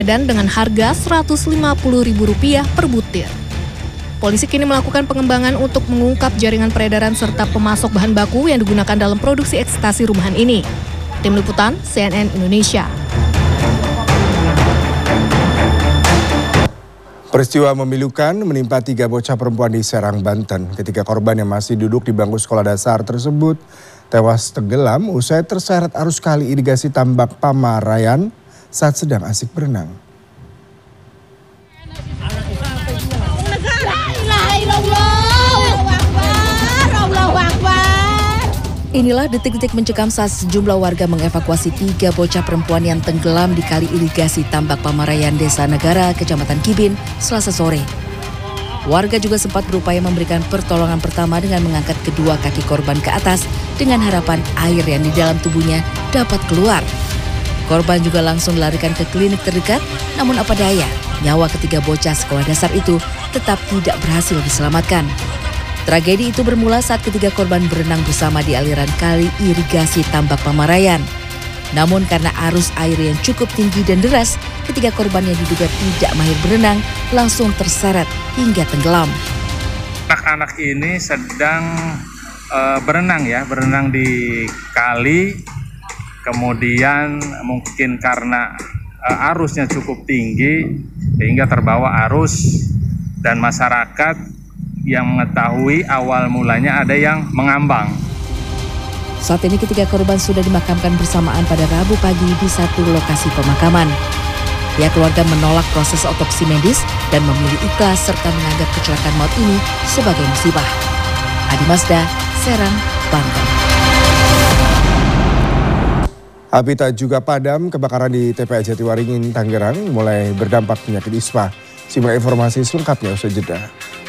dan dengan harga Rp150.000 per butir. Polisi kini melakukan pengembangan untuk mengungkap jaringan peredaran serta pemasok bahan baku yang digunakan dalam produksi ekstasi rumahan ini. Tim Liputan CNN Indonesia. Peristiwa memilukan menimpa 3 bocah perempuan di Serang, Banten. Ketiga korban yang masih duduk di bangku sekolah dasar tersebut tewas tenggelam usai terseret arus kali irigasi Tambak Pamarayan saat sedang asik berenang. Inilah detik-detik mencekam saat sejumlah warga mengevakuasi 3 bocah perempuan yang tenggelam di kali irigasi Tambak Pamarayan, Desa Negara, Kecamatan Kibin, Selasa sore. Warga juga sempat berupaya memberikan pertolongan pertama dengan mengangkat kedua kaki korban ke atas dengan harapan air yang di dalam tubuhnya dapat keluar. Korban juga langsung dilarikan ke klinik terdekat, namun apa daya, nyawa ketiga bocah sekolah dasar itu tetap tidak berhasil diselamatkan. Tragedi itu bermula saat ketiga korban berenang bersama di aliran kali irigasi Tambak Pamarayan. Namun karena arus air yang cukup tinggi dan deras, ketiga korban yang diduga tidak mahir berenang langsung terseret hingga tenggelam. Anak-anak ini sedang berenang di kali. Kemudian mungkin karena arusnya cukup tinggi sehingga terbawa arus dan masyarakat yang mengetahui awal mulanya ada yang mengambang. Saat ini ketiga korban sudah dimakamkan bersamaan pada Rabu pagi di satu lokasi pemakaman. Pihak keluarga menolak proses otopsi medis dan memilih ikhlas serta menganggap kecelakaan maut ini sebagai musibah. Adi Mazda, Serang, Banten. Api tak juga padam, kebakaran di TPA Jatiwaringin, Tangerang mulai berdampak penyakit ispa. Simak informasi selengkapnya usai jeda.